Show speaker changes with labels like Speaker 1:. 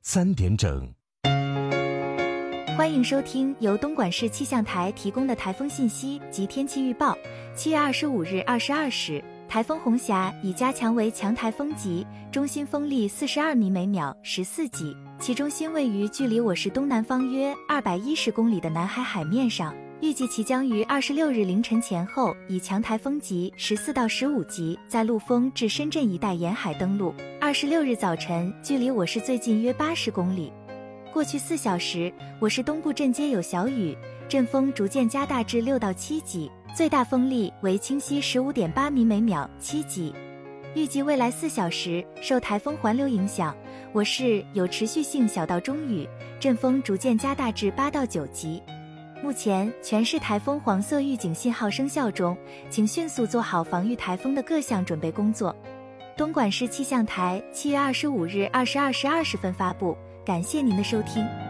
Speaker 1: 3点整。
Speaker 2: 欢迎收听由东莞市气象台提供的台风信息及天气预报。7月25日22时，台风红霞已加强为强台风级，中心风力42米每秒，14级，其中心位于距离我市东南方约210公里的南海海面上。预计其将于26日凌晨前后以强台风级14到15级在陆丰至深圳一带沿海登陆，26日早晨距离我市最近约80公里。过去4小时，我市东部阵街有小雨，阵风逐渐加大至6到7级，最大风力为清晰 15.8米每秒，7级。预计未来4小时，受台风环流影响，我市有持续性小到中雨，阵风逐渐加大至8到9级。目前全市台风黄色预警信号生效中，请迅速做好防御台风的各项准备工作。东莞市气象台7月25日22时20分发布，感谢您的收听。